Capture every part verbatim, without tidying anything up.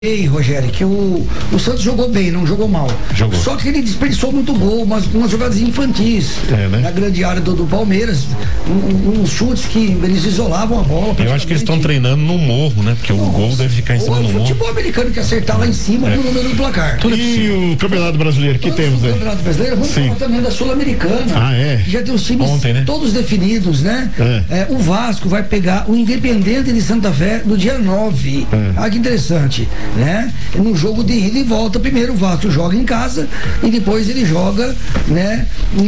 Ei, Rogério, que o, o Santos jogou bem, não jogou mal. Jogou. Só que ele desperdiçou muito gol, umas, umas jogadas infantis é, né? na grande área do, do Palmeiras, uns um, um chutes que eles isolavam a bola. Eu acho que eles estão treinando no morro, né? Porque Nossa, o gol deve ficar em cima do morro. O futebol americano que acertar lá em cima é. no número do placar. E o Campeonato Brasileiro, que Todos temos, o né? Campeonato Brasileiro, vamos Sim. falar também da Sul-Americana. Ah, é? Que já tem os times Ontem, né? todos definidos, né? É. É, o Vasco vai pegar o Independente de Santa Fé no dia nove. É. Ah, que interessante, né? No jogo de ida e volta, primeiro o Vasco joga em casa e depois ele joga, né,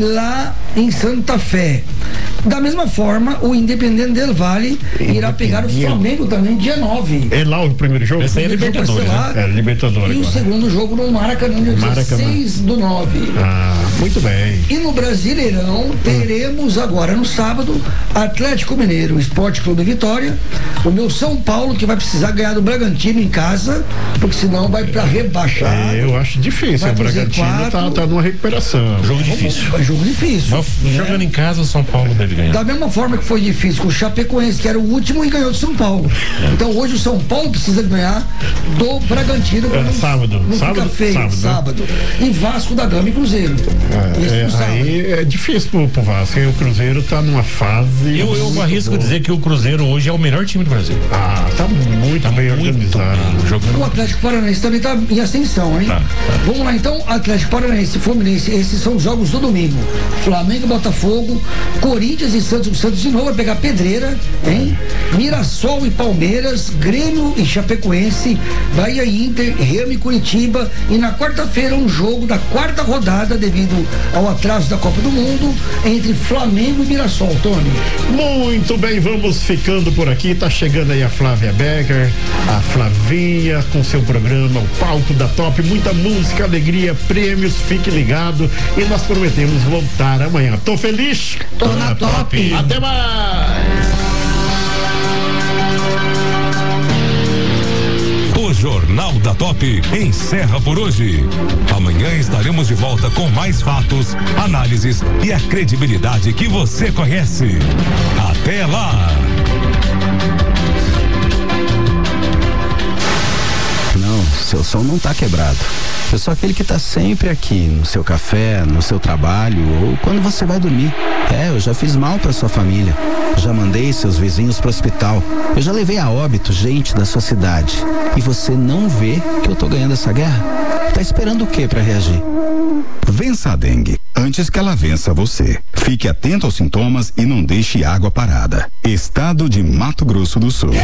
lá em Santa Fé. Da mesma forma, o Independente del Valle irá pegar o Flamengo também dia nove. É lá o primeiro jogo? Esse aí é Libertadores, né? É, Libertadores. E o segundo jogo no Maracanã, dia dezesseis do nove. Ah, muito bem. E no Brasileirão, teremos agora no sábado, Atlético Mineiro, Esporte Clube Vitória, o meu São Paulo, que vai precisar ganhar do Bragantino em casa, porque senão vai pra rebaixar. É, eu acho difícil. O Bragantino tá, tá numa recuperação. Jogo difícil. É jogo difícil. Mas, jogando né? em casa, o São Paulo deve ganhar. Da mesma forma que foi difícil com o Chapecoense, que era o último e ganhou do São Paulo. É. Então hoje o São Paulo precisa ganhar do Bragantino. É, não, sábado. Não sábado, fica feio. Sábado. Sábado. Né? E Vasco da Gama e Cruzeiro. É, é, aí é difícil pro, pro Vasco. E o Cruzeiro tá numa fase. Eu, eu arrisco dizer que o Cruzeiro hoje é o melhor time do Brasil. Ah, tá muito tá bem muito organizado. Bem, jogando... O Atlético Paranaense também tá em ascensão, hein? Tá, tá. Vamos lá então, Atlético Paranaense, Fluminense, esses são os jogos do domingo. Flamengo, Botafogo, Corinthians e Santos. O Santos de novo vai pegar Pedreira, hein? Mirassol e Palmeiras, Grêmio e Chapecoense, Bahia e Inter, Remo e Curitiba. E na quarta-feira um jogo da quarta rodada devido ao atraso da Copa do Mundo entre Flamengo e Mirassol, Tony. Muito bem, vamos ficando por aqui. Tá chegando aí a Flávia Becker, a Flavinha com seu programa O Palco da Top, muita música, alegria, prêmios, fique ligado e nós prometemos voltar amanhã. Tô feliz? Tô, Tô na, na top. top. Até mais! O Jornal da Top encerra por hoje. Amanhã estaremos de volta com mais fatos, análises e a credibilidade que você conhece. Até lá! Não, seu som não tá quebrado. Eu sou aquele que tá sempre aqui, no seu café, no seu trabalho ou quando você vai dormir. É, eu já fiz mal pra sua família. Já mandei seus vizinhos pro hospital. Eu já levei a óbito gente da sua cidade. E você não vê que eu tô ganhando essa guerra? Tá esperando o quê pra reagir? Vença a dengue antes que ela vença você. Fique atento aos sintomas e não deixe água parada. Estado de Mato Grosso do Sul.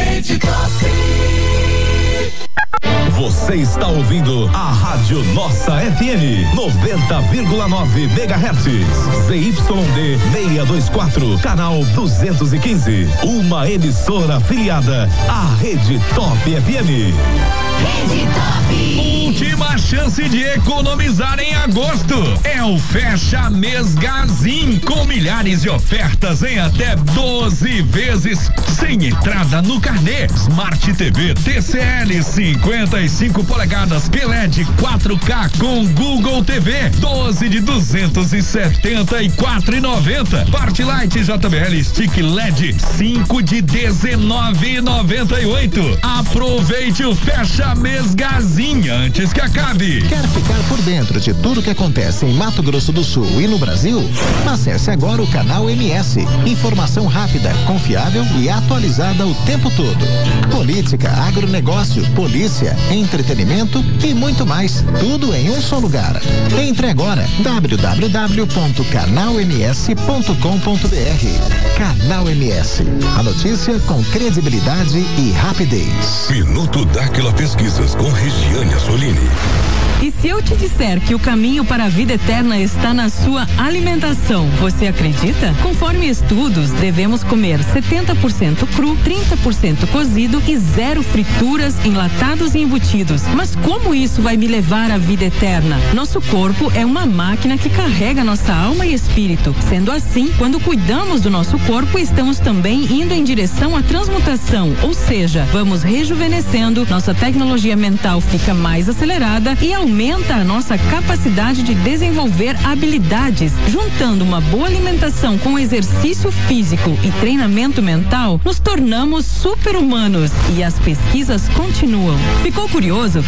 Você está ouvindo a Rádio Nossa F M noventa vírgula nove megahertz, Z Y D seiscentos e vinte e quatro, canal duzentos e quinze, uma emissora afiliada à Rede Top F M. Rede Top. Última chance de economizar em agosto é o Fecha Mês Gazin, com milhares de ofertas em até doze vezes sem entrada no carnê. Smart T V T C L cinquenta e cinco polegadas Q L E D quatro K com Google T V doze de duzentos e setenta e quatro reais e noventa centavos. Parte Light J B L Stick L E D cinco de dezenove reais e noventa e oito centavos. Aproveite o Fecha Mês Gazin antes que acabe. Quer ficar por dentro de tudo que acontece em Mato Grosso do Sul e no Brasil? Acesse agora o canal M S. Informação rápida, confiável e atualizada o tempo todo. Política, agronegócio, polícia, entretenimento e muito mais. Tudo em um só lugar. Entre agora. w w w ponto canal m s ponto com ponto b r. Canal M S. A notícia com credibilidade e rapidez. Minuto Dáquila Pesquisas com Regiane Assolini. E se eu te disser que o caminho para a vida eterna está na sua alimentação, você acredita? Conforme estudos, devemos comer setenta por cento cru, trinta por cento cozido e zero frituras, enlatados e embutidos. Mas como isso vai me levar à vida eterna? Nosso corpo é uma máquina que carrega nossa alma e espírito. Sendo assim, quando cuidamos do nosso corpo, estamos também indo em direção à transmutação, ou seja, vamos rejuvenescendo, nossa tecnologia mental fica mais acelerada e alguns aumenta a nossa capacidade de desenvolver habilidades. Juntando uma boa alimentação com exercício físico e treinamento mental, nos tornamos super-humanos. E as pesquisas continuam. Ficou curioso?